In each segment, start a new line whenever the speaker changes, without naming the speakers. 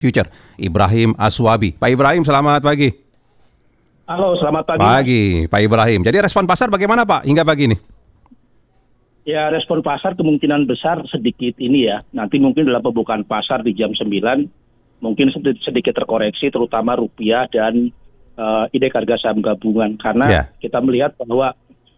Future, Ibrahim Aswabi. Pak Ibrahim, selamat pagi.
Halo, selamat pagi.
Pagi, Pak Ibrahim. Jadi respon pasar bagaimana Pak hingga pagi ini?
Ya, respon pasar kemungkinan besar sedikit ini ya. Nanti mungkin dalam pembukaan pasar di jam 9, mungkin sedikit terkoreksi terutama rupiah dan indeks harga saham gabungan. Karena kita melihat bahwa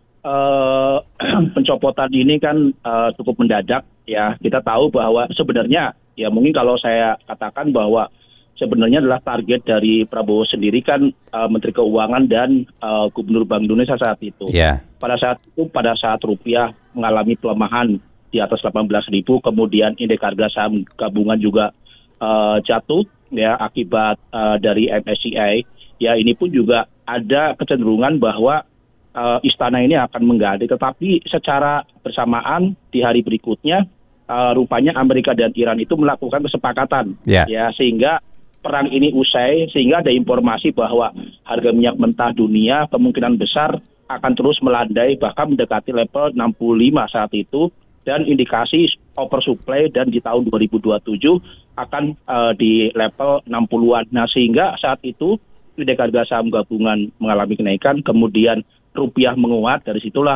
pencopotan ini kan cukup mendadak ya. Kita tahu bahwa sebenarnya ya mungkin kalau saya katakan bahwa sebenarnya adalah target dari Prabowo sendiri kan Menteri Keuangan dan Gubernur Bank Indonesia saat itu. Pada saat rupiah mengalami pelemahan di atas 18.000, kemudian indeks harga saham gabungan juga jatuh ya akibat dari MSCI. Ya ini pun juga ada kecenderungan bahwa istana ini akan mengganti, tetapi secara bersamaan di hari berikutnya rupanya Amerika dan Iran itu melakukan kesepakatan ya sehingga perang ini usai, sehingga ada informasi bahwa harga minyak mentah dunia kemungkinan besar akan terus melandai bahkan mendekati level 65 saat itu, dan indikasi oversupply dan di tahun 2027 akan di level 60-an. Nah, sehingga saat itu indeks harga saham gabungan mengalami kenaikan, kemudian rupiah menguat. Dari situlah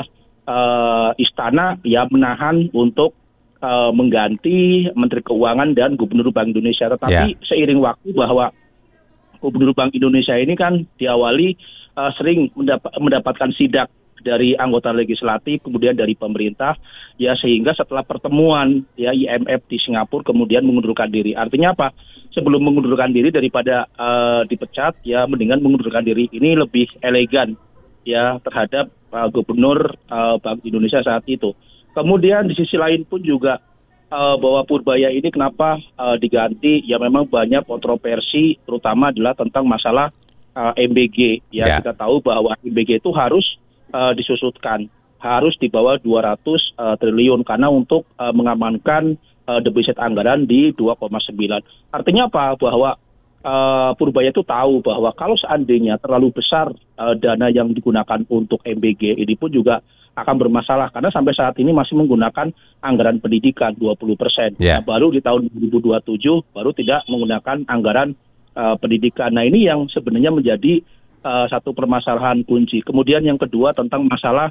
istana ya menahan untuk mengganti Menteri Keuangan dan Gubernur Bank Indonesia. Tetapi seiring waktu bahwa Gubernur Bank Indonesia ini kan diawali sering mendapatkan sidak dari anggota legislatif, kemudian dari pemerintah, ya sehingga setelah pertemuan ya IMF di Singapura kemudian mengundurkan diri. Artinya apa? Sebelum mengundurkan diri daripada dipecat, ya mendingan mengundurkan diri. Ini lebih elegan ya terhadap Gubernur Bank Indonesia saat itu. Kemudian di sisi lain pun juga bahwa Purbaya ini kenapa diganti, ya memang banyak kontroversi, terutama adalah tentang masalah MBG. Ya kita tahu bahwa MBG itu harus disusutkan, harus di bawah 200 triliun karena untuk mengamankan defisit anggaran di 2,9. Artinya apa? Bahwa Purbaya itu tahu bahwa kalau seandainya terlalu besar dana yang digunakan untuk MBG, ini pun juga akan bermasalah karena sampai saat ini masih menggunakan anggaran pendidikan 20%. Nah, baru di tahun 2027 baru tidak menggunakan anggaran pendidikan. Nah, ini yang sebenarnya menjadi satu permasalahan kunci. Kemudian yang kedua tentang masalah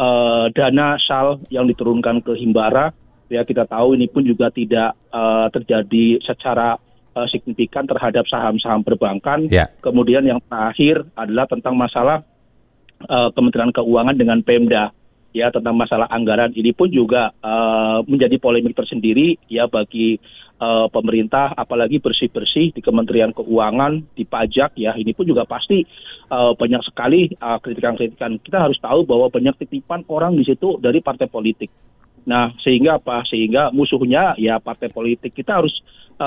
dana SAL yang diturunkan ke Himbara. Ya kita tahu ini pun juga tidak terjadi secara signifikan terhadap saham-saham perbankan. Kemudian yang terakhir adalah tentang masalah Kementerian Keuangan dengan Pemda. Ya tentang masalah anggaran ini pun juga menjadi polemik tersendiri ya bagi pemerintah, apalagi bersih-bersih di Kementerian Keuangan, di pajak ya ini pun juga pasti banyak sekali kritikan-kritikan. Kita harus tahu bahwa banyak titipan orang di situ dari partai politik. Nah sehingga apa? Sehingga musuhnya ya partai politik. Kita harus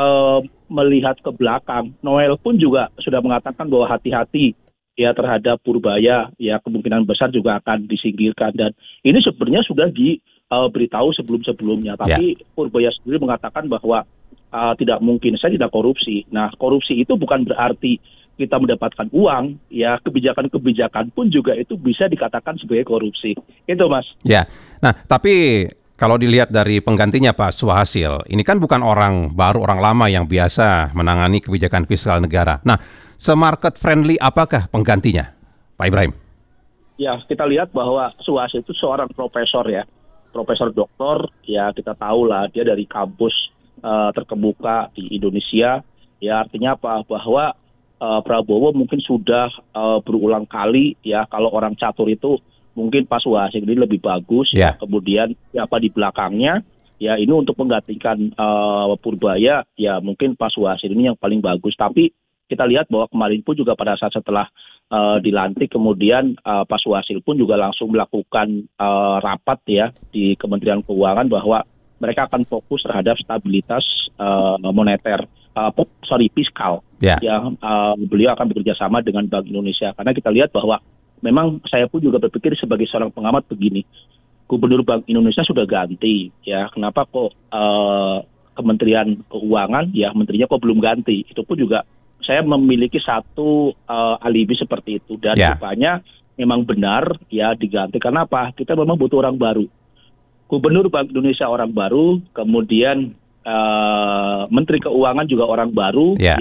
melihat ke belakang. Noel pun juga sudah mengatakan bahwa hati-hati ya terhadap Purbaya, ya kemungkinan besar juga akan disingkirkan, dan ini sebenarnya sudah diberitahu sebelum-sebelumnya, tapi Purbaya sendiri mengatakan bahwa tidak mungkin, saya tidak korupsi. Nah, korupsi itu bukan berarti kita mendapatkan uang, ya kebijakan-kebijakan pun juga itu bisa dikatakan sebagai korupsi. Itu Mas.
Ya, nah tapi kalau dilihat dari penggantinya Pak Suhasil, ini kan bukan orang baru, orang lama yang biasa menangani kebijakan fiskal negara. Nah, semarket friendly apakah penggantinya, Pak Ibrahim?
Ya, kita lihat bahwa Suhasil itu seorang profesor ya, profesor doktor, ya kita tahu lah dia dari kampus terkemuka di Indonesia. Ya artinya apa? Bahwa Prabowo mungkin sudah berulang kali ya kalau orang catur itu mungkin Pak Suhasil ini lebih bagus. Kemudian siapa di belakangnya? Ya ini untuk menggantikan Purbaya, ya mungkin Pak Suhasil ini yang paling bagus. Tapi kita lihat bahwa kemarin pun juga pada saat setelah dilantik, kemudian Pak Suhasil pun juga langsung melakukan rapat ya di Kementerian Keuangan bahwa mereka akan fokus terhadap stabilitas moneter, fiskal. Yang beliau akan bekerja sama dengan Bank Indonesia. Karena kita lihat bahwa memang saya pun juga berpikir sebagai seorang pengamat begini, Gubernur Bank Indonesia sudah ganti, ya kenapa kok Kementerian Keuangan ya menterinya kok belum ganti? Itu pun juga saya memiliki satu alibi seperti itu, dan rupanya memang benar ya diganti. Karena apa? Kita memang butuh orang baru. Gubernur Bank Indonesia orang baru, kemudian Menteri Keuangan juga orang baru.
Ya.